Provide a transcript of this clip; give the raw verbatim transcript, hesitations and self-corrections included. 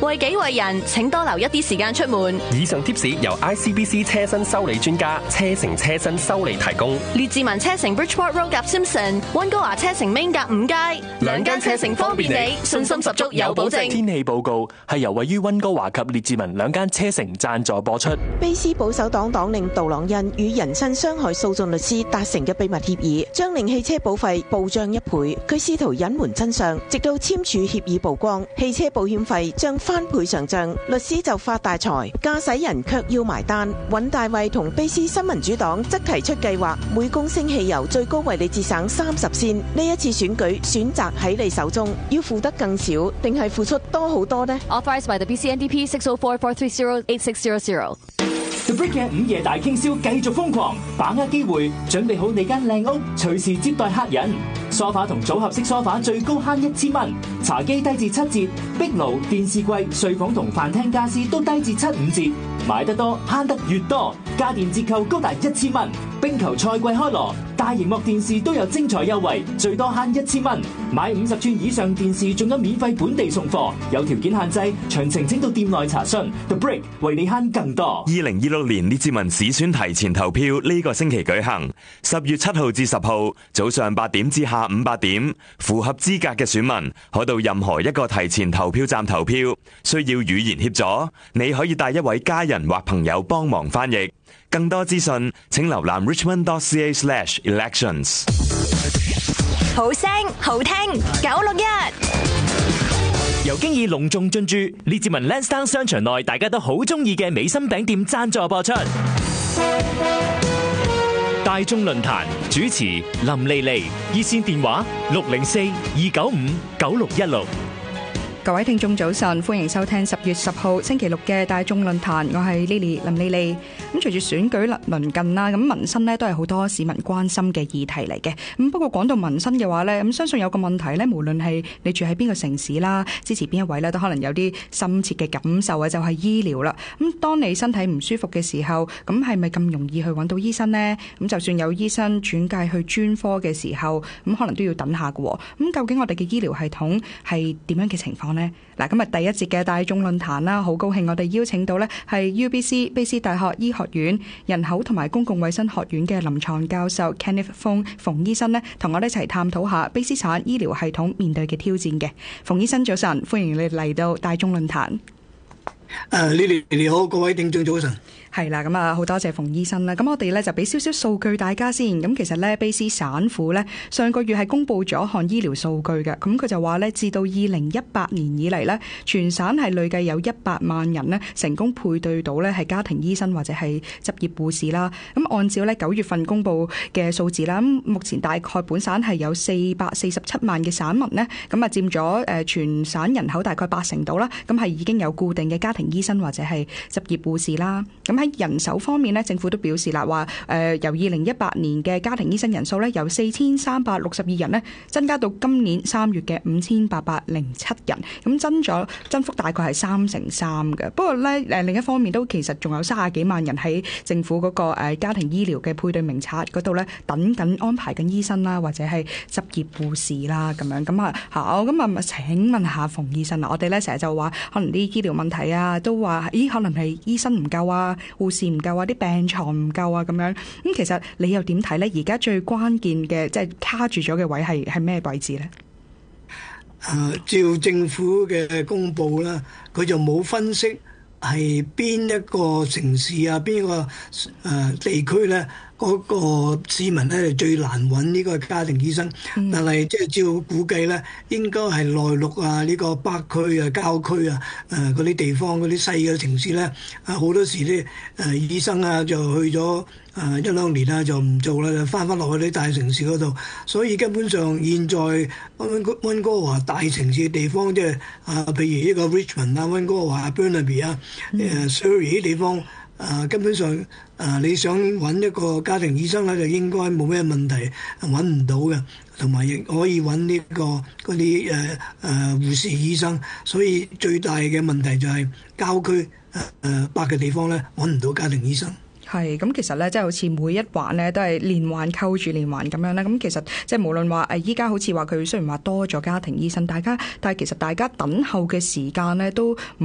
為己為人，請多留一啲時間出門。 以上貼士由 I C B C 車身修理專家車成車身修理提供。 列治文車城 Bridgeport Road 夾 Simpson， 溫哥華車城 Main 夾五街，兩間車城方便你，信心十足有保證。 天氣報告係由位於溫哥華及列治文兩間車城贊助播出。 卑斯保守黨黨領杜朗恩與人身傷害訴訟律師達成嘅秘密協議，將令汽車保費暴漲一倍。佢試圖隱瞞真相，直到簽署協議曝光，汽車保險費將翻倍上漲，律師就發大財，駕駛人卻要埋單。尹大衛同卑斯新民主黨則提出計劃，每公升汽油最高為你節省三十仙。呢一次選舉選擇喺你手中，要付得更少，定係付出多好多呢？ Authorized by the B C N D P six oh four four three zero eight six zero zero。 The Brick 嘅午夜大傾銷繼續瘋狂，把握機會，準備好你間靚屋，隨時接待客人。梳化同組合式梳化最高慳一千蚊，茶几低至七折，壁爐、電視櫃、睡房同飯廳家私都低至七五折。買得多慳得越多，家電折扣高達一千蚊。冰球賽季開鑼，大螢幕電視都有精彩優惠，最多慳一千蚊。買五十寸以上電視仲有免費本地送貨，有條件限制，詳情請到店內查詢。The Brick 為你慳更多。 二零二六年列治文市選提前投票呢個星期舉行，十月七號至十號早上八點至下午八點，符合資格嘅選民可到任何一個提前投票站投票，需要語言協助，你可以帶一位家人或朋友幫忙翻譯。更多資訊請瀏覽 richmond dot c a slash elections。 好聲好聽九六一， 由經已隆重進駐列治文 Lansdowne 商場內大家都好中意嘅美心餅店贊助播出。大眾論壇主持林莉莉，熱線電話六零四二九五九六一六。 各位聽眾早晨，歡迎收聽十月十號星期六嘅大眾論壇，我係 Lily 林莉莉。咁隨住選舉臨近啦，咁民生呢都係好多市民關心嘅議題嚟嘅。咁不過講到民生嘅話呢，咁相信有個問題呢，無論係你住喺邊個城市啦，支持邊一位呢，都可能有啲深切嘅感受啊，就係醫療啦。咁當你身體唔舒服嘅時候，咁係咪咁容易去揾到醫生呢？咁就算有醫生轉介去專科嘅時候，咁可能都要等下嘅。咁究竟我哋嘅醫療系統係點樣嘅情況？嗱，今日第一節嘅大眾論壇啦，好高興我哋邀請到呢係 U B C 卑斯大學醫學院人口同埋公共衛生學院嘅臨床教授 Kenneth Fong 馮醫生呢，同我哋一齊探討下卑斯省醫療系統面對嘅挑戰嘅。馮醫生早晨，歡迎你嚟到大眾論壇。 誒，你哋你好，各位聽眾早晨。 係啦，咁啊好多謝馮醫生啦。咁我哋咧就俾少少數據大家先。咁其實咧，卑斯省府咧上個月係公布咗一項醫療數據嘅。咁佢就話咧，至到二零一八年以嚟咧，全省係累計有一百萬人呢成功配對到咧係家庭醫生或者係執業護士啦。咁按照咧九月份公布嘅數字啦，咁目前大概本省係有四百四十七萬嘅省民呢，咁啊佔咗誒全省人口大概八成度啦。咁係已經有固定嘅家庭醫生或者係執業護士啦。咁喺人手方面咧，政府都表示啦，話誒由二零一八年嘅家庭醫生人數咧，由四千三百六十二人咧，增加到今年三月嘅五千八百零七人，咁增咗增幅大概係三成三嘅。不過咧誒另一方面都其實仲有三十幾萬人喺政府嗰個誒家庭醫療嘅配對名冊嗰度咧，等緊安排緊醫生啦，或者係執業護士啦咁樣。咁啊好，咁啊請問下馮醫生啊，我哋咧成日就話可能啲醫療問題啊，都話咦可能係醫生唔夠啊，護士唔夠啊，啲病床唔夠啊，咁樣咁其實你又點睇呢？而家最關鍵嘅即係卡住咗嘅位係係咩位置呢？ 誒，照政府嘅公佈啦，佢就冇分析係邊一個城市啊，邊個誒地區咧，嗰個市民咧最難揾呢個家庭醫生。嗯、但係即係照估計咧，應該係內陸啊、呢、呢個北區啊、郊區啊、誒嗰啲地方嗰啲細嘅城市咧，啊好多時啲誒、呃、醫生啊就去咗誒一兩年啊就唔做啦，就翻返落去啲大城市嗰度。所以根本上現在溫哥溫哥華大城市嘅地方，即係啊譬如呢個 Richmond 啊、溫哥華啊、Burnaby 啊、誒 Surrey 啲地方。啊，根本上啊，你想揾一個家庭醫生咧，就應該冇咩問題，揾唔到嘅，同埋亦可以揾呢、這個嗰啲誒誒護士醫生。所以最大嘅問題就係郊區誒誒北嘅地方咧，揾唔到家庭醫生。 係咁，其實咧，即係好似每一環咧，都係連環扣住連環咁樣咧。咁其實即係無論話誒，依家好似話佢雖然話多咗家庭醫生，大家但係其實大家等候嘅時間咧都